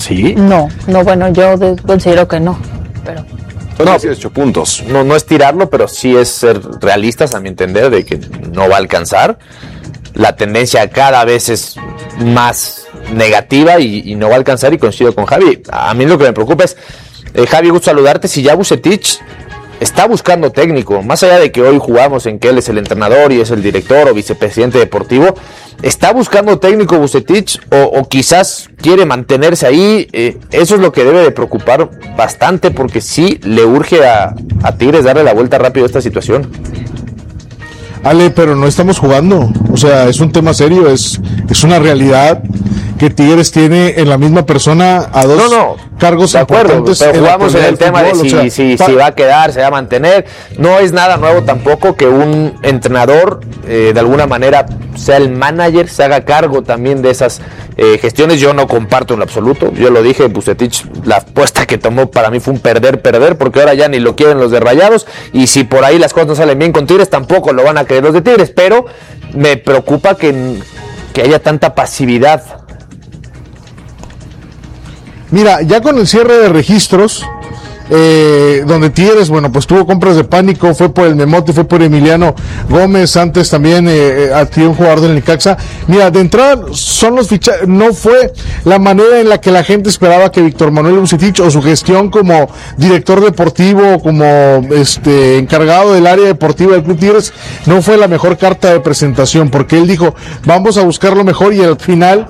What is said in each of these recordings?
¿Sí? No, bueno, yo considero que no, pero... Son 18 puntos. No es tirarlo, pero sí es ser realistas a mi entender de que no va a alcanzar. La tendencia cada vez es más negativa y no va a alcanzar, y coincido con Javi. A mí lo que me preocupa es, Javi, gusto saludarte, si ya Vucetich está buscando técnico, más allá de que hoy jugamos en que él es el entrenador y es el director o vicepresidente deportivo, ¿está buscando técnico Vucetich o quizás quiere mantenerse ahí? Eso es lo que debe de preocupar bastante, porque sí le urge a Tigres darle la vuelta rápido a esta situación. Ale, pero no estamos jugando, o sea, es un tema serio, es una realidad que Tigres tiene en la misma persona a dos cargos de acuerdo, importantes. Pero jugamos en el tema de si va a quedar, se va a mantener. No es nada nuevo tampoco que un entrenador de alguna manera sea el manager, se haga cargo también de esas gestiones. Yo no comparto en lo absoluto, yo lo dije, Vucetich, la apuesta que tomó para mí fue un perder, porque ahora ya ni lo quieren los de Rayados, y si por ahí las cosas no salen bien con Tigres, tampoco lo van a querer los de Tigres, pero me preocupa que haya tanta pasividad. Mira, ya con el cierre de registros, donde Tigres, bueno, pues tuvo compras de pánico, fue por el Memote, fue por Emiliano Gómez, antes también adquirió un jugador del Necaxa. Mira, de entrada son los fichajes, no fue la manera en la que la gente esperaba que Víctor Manuel Vucetich o su gestión como director deportivo, como encargado del área deportiva del Club Tigres, no fue la mejor carta de presentación, porque él dijo, vamos a buscar lo mejor, y al final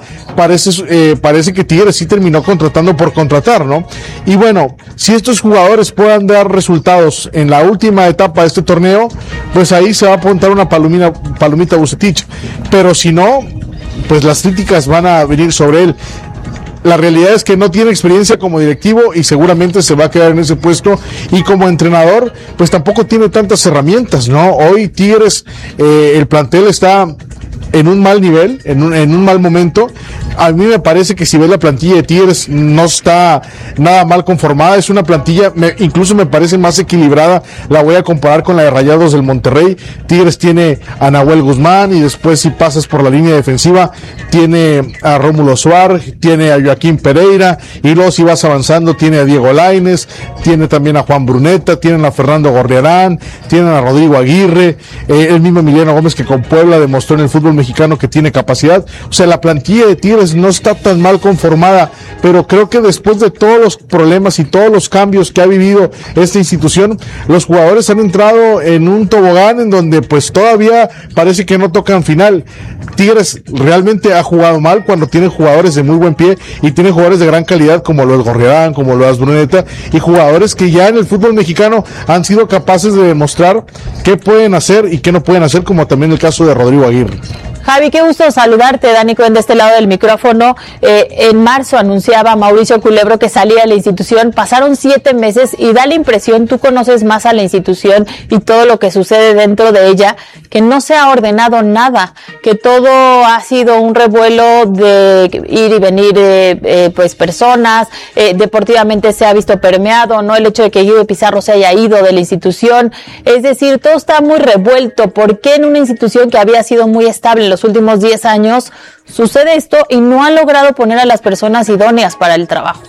parece que Tigres sí terminó contratando por contratar, ¿no? Y bueno, si estos jugadores puedan dar resultados en la última etapa de este torneo, pues ahí se va a apuntar una palomita a Vucetich, pero si no, pues las críticas van a venir sobre él. La realidad es que no tiene experiencia como directivo y seguramente se va a quedar en ese puesto, y como entrenador pues tampoco tiene tantas herramientas, ¿no? Hoy Tigres, el plantel está en un mal nivel, en un mal momento. A mí me parece que si ves la plantilla de Tigres no está nada mal conformada, es una plantilla, incluso me parece más equilibrada. La voy a comparar con la de Rayados del Monterrey. Tigres tiene a Nahuel Guzmán, y después si pasas por la línea defensiva tiene a Rómulo Suárez, tiene a Joaquín Pereira, y luego si vas avanzando tiene a Diego Lainez, tiene también a Juan Bruneta, tienen a Fernando Gorriarán, tienen a Rodrigo Aguirre, el mismo Emiliano Gómez, que con Puebla demostró en el fútbol mexicano que tiene capacidad. O sea, la plantilla de Tigres no está tan mal conformada, pero creo que después de todos los problemas y todos los cambios que ha vivido esta institución, los jugadores han entrado en un tobogán en donde pues todavía parece que no tocan final. Tigres realmente ha jugado mal cuando tiene jugadores de muy buen pie y tiene jugadores de gran calidad como lo es Gorriarán, como lo es Bruneta, y jugadores que ya en el fútbol mexicano han sido capaces de demostrar qué pueden hacer y qué no pueden hacer, como también el caso de Rodrigo Aguirre. Javi, qué gusto saludarte. Dani Cohen de este lado del micrófono. En marzo anunciaba Mauricio Culebro que salía de la institución. Pasaron 7 meses y da la impresión, tú conoces más a la institución y todo lo que sucede dentro de ella, que no se ha ordenado nada, que todo ha sido un revuelo de ir y venir pues personas, deportivamente se ha visto permeado, no el hecho de que Guido Pizarro se haya ido de la institución, es decir, todo está muy revuelto. ¿Por qué en una institución que había sido muy estable en los últimos 10 años sucede esto y no ha logrado poner a las personas idóneas para el trabajo?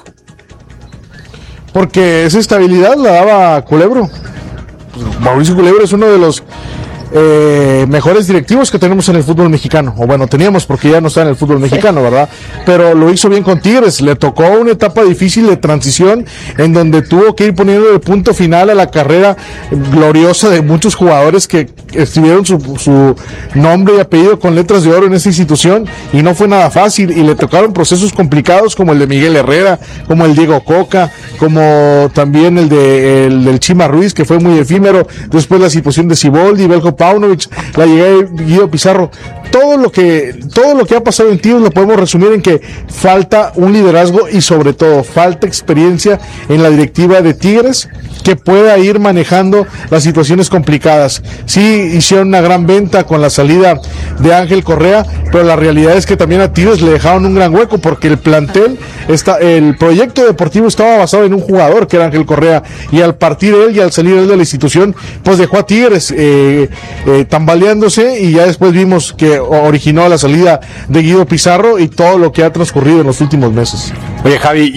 Porque esa estabilidad la daba Culebro. Mauricio Culebro es uno de los mejores directivos que tenemos en el fútbol mexicano, o bueno, teníamos, porque ya no está en el fútbol mexicano, ¿verdad? Pero lo hizo bien con Tigres. Le tocó una etapa difícil de transición en donde tuvo que ir poniendo el punto final a la carrera gloriosa de muchos jugadores que escribieron su nombre y apellido con letras de oro en esta institución, y no fue nada fácil, y le tocaron procesos complicados como el de Miguel Herrera, como el Diego Coca, como también el del Chima Ruiz, que fue muy efímero. Después la situación de Siboldi, Belko Paunovic, la llegada de Guido Pizarro. Todo lo que ha pasado en Tigres lo podemos resumir en que falta un liderazgo y sobre todo falta experiencia en la directiva de Tigres que pueda ir manejando las situaciones complicadas. Sí hicieron una gran venta con la salida de Ángel Correa, pero la realidad es que también a Tigres le dejaron un gran hueco, porque el plantel, el proyecto deportivo estaba basado en un jugador que era Ángel Correa, y al partir él y al salir él de la institución, pues dejó a Tigres tambaleándose, y ya después vimos que originó la salida de Guido Pizarro y todo lo que ha transcurrido en los últimos meses. Oye, Javi,